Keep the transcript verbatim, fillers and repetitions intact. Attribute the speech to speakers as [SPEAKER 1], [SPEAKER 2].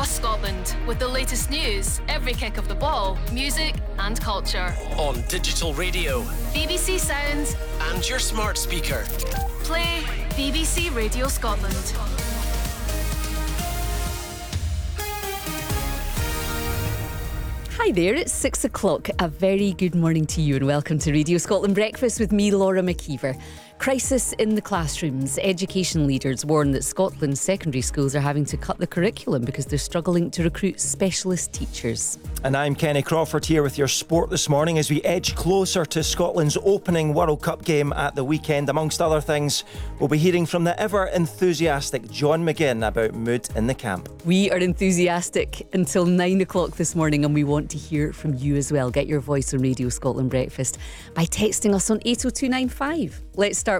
[SPEAKER 1] across Scotland with the latest news, every kick of the ball, music and culture.
[SPEAKER 2] On digital radio,
[SPEAKER 1] B B C Sounds
[SPEAKER 2] and your smart speaker.
[SPEAKER 1] Play B B C Radio Scotland.
[SPEAKER 3] Hi there, it's six o'clock. A very good morning to you and welcome to Radio Scotland Breakfast with me, Laura McKeever. Crisis in the classrooms. Education leaders warn that Scotland's secondary schools are having to cut the curriculum because they're struggling to recruit specialist teachers.
[SPEAKER 4] And I'm Kenny Crawford here with your sport this morning as we edge closer to Scotland's opening World Cup game at the weekend. Amongst other things, we'll be hearing from the ever enthusiastic John McGinn about mood in the camp.
[SPEAKER 3] We are enthusiastic until nine o'clock this morning and we want to hear from you as well. Get your voice on Radio Scotland Breakfast by texting us on eight oh two nine five. Let's start